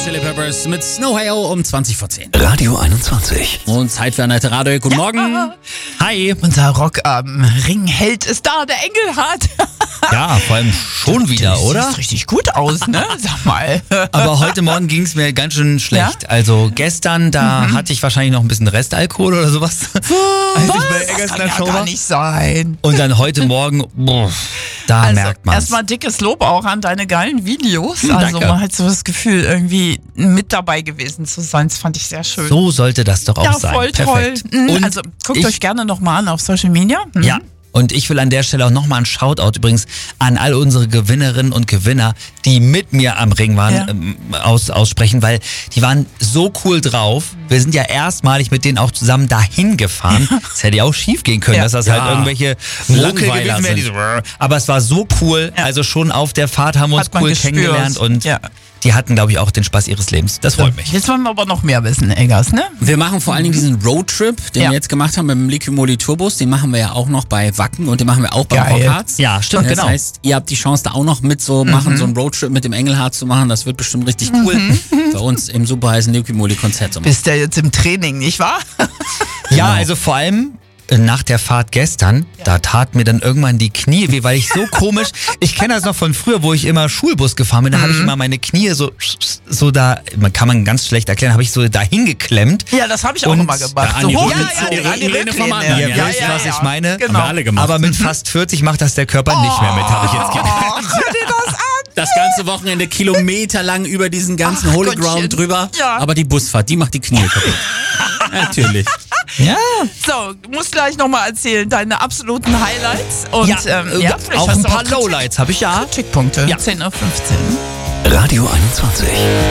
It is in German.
Chili Peppers mit Snow Hail um 20 vor 10. Radio 21. Und Zeit für Annette Radö. Guten Morgen. Hi. Unser Rock-Ringheld ist da, der Engelhardt. Ja, vor allem schon wieder, oder? Sieht richtig gut aus, ne? Sag mal. Aber heute Morgen ging es mir ganz schön schlecht. Ja? Also gestern, da hatte ich wahrscheinlich noch ein bisschen Restalkohol oder sowas. Als ich bei Eggers Das in der kann Show ja war. gar nicht sein. Und dann heute Morgen, da Also merkt man erstmal dickes Lob auch an deine geilen Videos. Also danke. man hat so das Gefühl, irgendwie mit dabei gewesen zu sein. Das fand ich sehr schön. So sollte das doch auch ja, sein. voll Perfekt. toll. Und Also guckt ich- euch gerne nochmal an auf Social Media. Ja. Und ich will an der Stelle auch nochmal einen Shoutout übrigens an all unsere Gewinnerinnen und Gewinner, die mit mir am Ring waren, aussprechen, weil die waren so cool drauf. Wir sind ja erstmalig mit denen auch zusammen dahin gefahren. Das hätte ja auch schief gehen können, Ja. dass das Ja. halt irgendwelche Ruckel Langweiler gewesen wären. sind. Aber es war so cool. Ja. Also schon auf der Fahrt haben wir uns Hat man cool gespürt. kennengelernt und Ja. die hatten, glaube ich, auch den Spaß ihres Lebens. Das freut mich. Jetzt wollen wir aber noch mehr wissen, Eggers, ne? Wir machen vor allen Dingen diesen Roadtrip, den Ja. wir jetzt gemacht haben mit dem Liquimoli Tourbus. Den machen wir ja auch noch bei Wacken und den machen wir auch beim Geil. Rockharz. Ja, stimmt, Das genau. heißt, ihr habt die Chance, da auch noch mit so machen, so einen Roadtrip mit dem Engelhardt zu machen. Das wird bestimmt richtig cool. Bei uns im super heißen Liquimoli-Konzert. Bist ja jetzt im Training, nicht wahr? Ja, also vor allem nach der Fahrt gestern, da tat mir dann irgendwann die Knie weh, weil ich so komisch, ich kenne das noch von früher, wo ich immer Schulbus gefahren bin, da habe ich immer meine Knie so da, kann man ganz schlecht erklären, habe ich so dahin geklemmt. Ja, das habe ich auch Und immer gemacht. an So die hochgezogen, Rückenlehne an die vom Rücklehne. anderen, Ihr ja. wisst, was ich meine. Genau. Haben wir alle gemacht. Aber mit fast 40 macht das der Körper nicht mehr mit, habe ich jetzt gedacht. Oh, hör dir das an. Das ganze Wochenende kilometerlang über diesen ganzen Ach, Holy Gottchen. Ground drüber. Ja. Aber die Busfahrt, die macht die Knie kaputt. Natürlich. Ja. So, du musst gleich nochmal erzählen, deine absoluten Highlights. Und vielleicht auch hast ein du paar Lowlights habe ich ja. Kritikpunkte. Ja. 10:15 Uhr. Radio 21.